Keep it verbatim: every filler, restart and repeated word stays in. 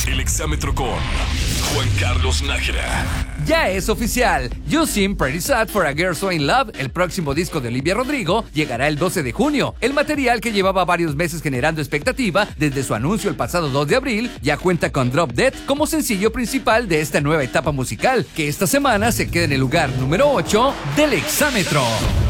El exámetro con Juan Carlos Nájera. Ya es oficial, You Seem Pretty Sad for a Girl So In Love, el próximo disco de Olivia Rodrigo, llegará el doce de junio. El material, que llevaba varios meses generando expectativa desde su anuncio el pasado dos de abril, ya cuenta con Drop Dead como sencillo principal de esta nueva etapa musical, que esta semana se queda en el lugar número ocho del exámetro.